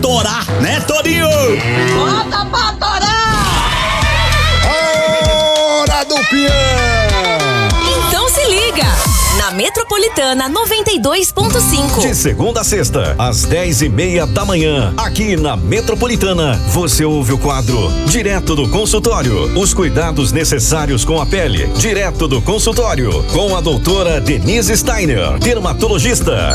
torar, né, Torinho? Bota pra torar! Hora do peão! Então se liga! Na Metropolitana 92.5. De segunda a sexta, às 10:30 da manhã, aqui na Metropolitana, você ouve o quadro Direto do Consultório. Os cuidados necessários com a pele. Direto do Consultório, com a doutora Denise Steiner, dermatologista.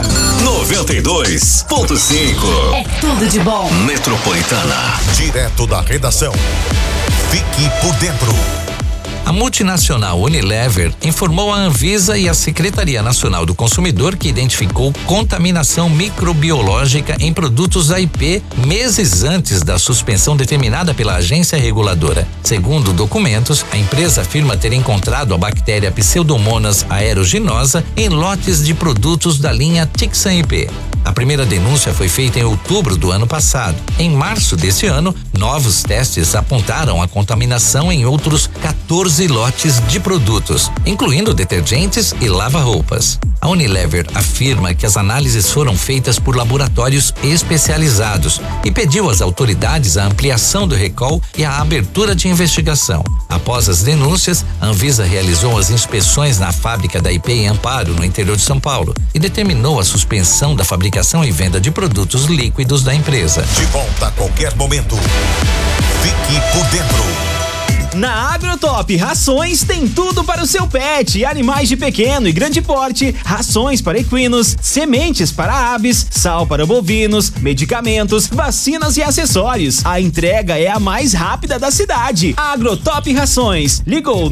92.5. É tudo de bom. Metropolitana. Direto da redação. Fique por dentro. A multinacional Unilever informou à Anvisa e à Secretaria Nacional do Consumidor que identificou contaminação microbiológica em produtos da IP meses antes da suspensão determinada pela agência reguladora. Segundo documentos, a empresa afirma ter encontrado a bactéria Pseudomonas aeruginosa em lotes de produtos da linha Tixan IP. A primeira denúncia foi feita em outubro do ano passado. Em março desse ano, novos testes apontaram a contaminação em outros 14 lotes de produtos, incluindo detergentes e lava-roupas. A Unilever afirma que as análises foram feitas por laboratórios especializados e pediu às autoridades a ampliação do recall e a abertura de investigação. Após as denúncias, a Anvisa realizou as inspeções na fábrica da IP em Amparo, no interior de São Paulo, e determinou a suspensão da fabricação e venda de produtos líquidos da empresa. De volta a qualquer momento. Fique por dentro. Na Agrotop Rações tem tudo para o seu pet, animais de pequeno e grande porte, rações para equinos, sementes para aves, sal para bovinos, medicamentos, vacinas e acessórios. A entrega é a mais rápida da cidade. Agrotop Rações. Ligou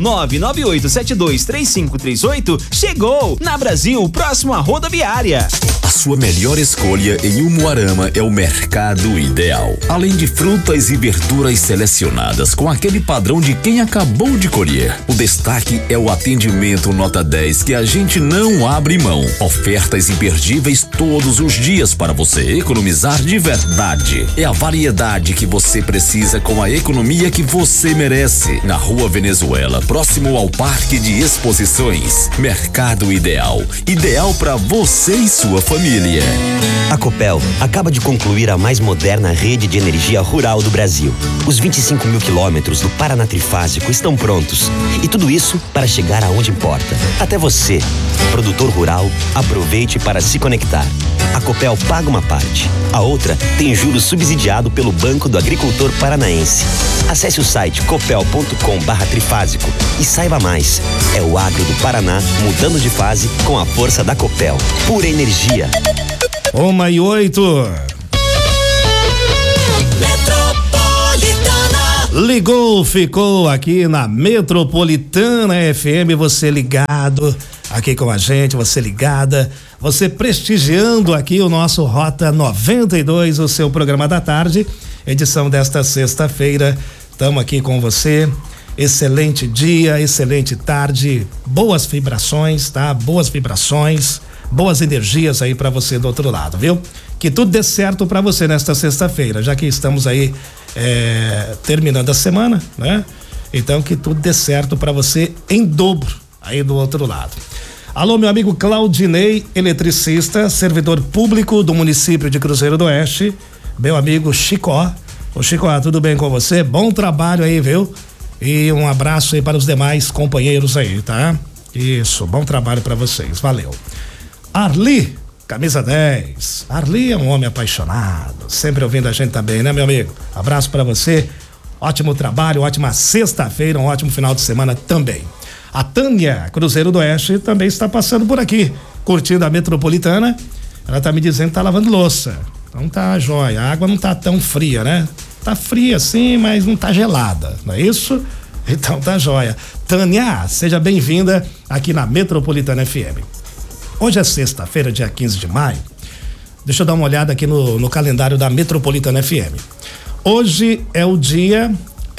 998723538. Chegou na Brasil, próximo à rodoviária. A sua melhor escolha em Umuarama é o Mercado Ideal. Além de frutas e verduras selecionadas com aquele padrão de quem acabou de colher. O destaque é o atendimento nota 10 que a gente não abre mão. Ofertas imperdíveis todos os dias para você economizar de verdade. É a variedade que você precisa com a economia que você merece. Na Rua Venezuela, próximo ao Parque de Exposições. Mercado Ideal. Ideal para você e sua família. A Copel acaba de concluir a mais moderna rede de energia rural do Brasil. Os 25 mil quilômetros do Paraná Trifásico estão prontos. E tudo isso para chegar aonde importa. Até você, produtor rural, aproveite para se conectar. A Copel paga uma parte. A outra tem juros subsidiado pelo Banco do Agricultor Paranaense. Acesse o site copel.com/trifásico e saiba mais. É o agro do Paraná mudando de fase com a força da Copel. Pura energia. 1:08. Ligou, ficou aqui na Metropolitana FM, você ligado aqui com a gente, você ligada, você prestigiando aqui o nosso Rota 92, o seu programa da tarde, edição desta sexta-feira. Estamos aqui com você. Excelente dia, excelente tarde, boas vibrações, tá? Boas vibrações, boas energias aí para você do outro lado, viu? Que tudo dê certo para você nesta sexta-feira, já que estamos aí terminando a semana, né? Então que tudo dê certo para você em dobro aí do outro lado. Alô, meu amigo Claudinei, eletricista, servidor público do município de Cruzeiro do Oeste, meu amigo Chicó. Ô Chicó, tudo bem com você? Bom trabalho aí, viu? E um abraço aí para os demais companheiros aí, tá? Isso, bom trabalho para vocês, valeu. Arli, camisa 10. Arli é um homem apaixonado, sempre ouvindo a gente também, né, meu amigo? Abraço pra você, ótimo trabalho, ótima sexta-feira, um ótimo final de semana também. A Tânia, Cruzeiro do Oeste, também está passando por aqui, curtindo a Metropolitana. Ela tá me dizendo que tá lavando louça. Então tá jóia, a água não tá tão fria, né? Tá fria sim, mas não tá gelada, não é isso? Então tá jóia. Tânia, seja bem-vinda aqui na Metropolitana FM. Hoje é sexta-feira, dia 15 de maio. Deixa eu dar uma olhada aqui no calendário da Metropolitana FM. Hoje é o Dia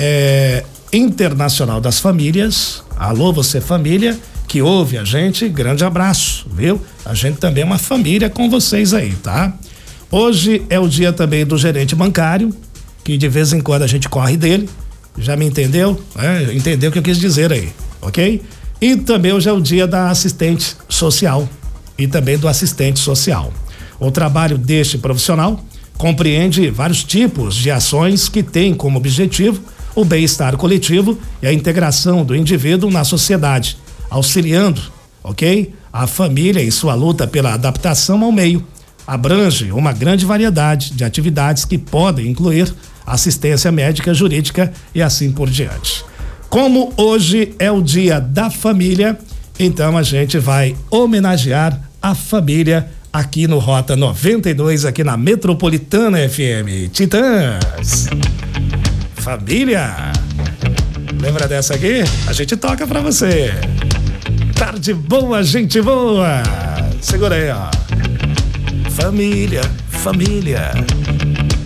Internacional das Famílias. Alô, você família que ouve a gente, grande abraço, viu? A gente também é uma família com vocês aí, tá? Hoje é o dia também do gerente bancário, que de vez em quando a gente corre dele. Já me entendeu? Entendeu o que eu quis dizer aí, ok? E também hoje é o dia da assistente social e também do assistente social. O trabalho deste profissional compreende vários tipos de ações que têm como objetivo o bem-estar coletivo e a integração do indivíduo na sociedade, auxiliando, ok? A família em sua luta pela adaptação ao meio. Abrange uma grande variedade de atividades que podem incluir assistência médica, jurídica e assim por diante. Como hoje é o Dia da Família, então a gente vai homenagear a família aqui no Rota 92, aqui na Metropolitana FM. Titãs, família, lembra dessa aqui? A gente toca pra você. Tarde boa, gente boa. Segura aí, ó. Família, família.